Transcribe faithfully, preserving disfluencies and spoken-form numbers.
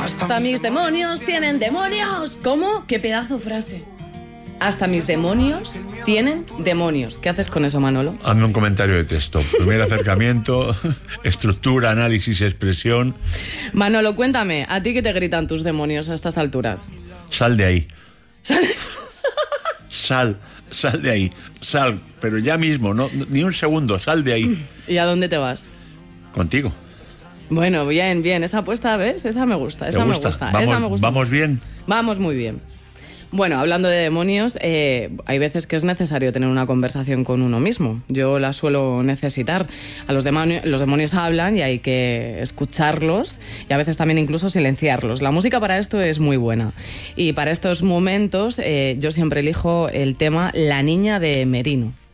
Hasta mis demonios tienen demonios. ¿Cómo? ¿Qué pedazo frase? Hasta mis demonios tienen demonios. ¿Qué haces con eso, Manolo? Hazme un comentario de texto. Primer acercamiento, estructura, análisis, expresión. Manolo, cuéntame, ¿a ti qué te gritan tus demonios a estas alturas? Sal de ahí. Sal. Sal, sal de ahí. Sal, pero ya mismo, no, ni un segundo, sal de ahí. ¿Y a dónde te vas? Contigo. Bueno, bien, bien. Esa apuesta, ¿ves? Esa me gusta, esa ¿Te gusta? me gusta. Vamos, esa me gusta. ¿Vamos bien? Vamos muy bien. Bueno, hablando de demonios, eh, hay veces que es necesario tener una conversación con uno mismo. Yo la suelo necesitar. A los demonios, los demonios hablan y hay que escucharlos y a veces también incluso silenciarlos. La música para esto es muy buena. Y para estos momentos eh, yo siempre elijo el tema La Niña de Merino.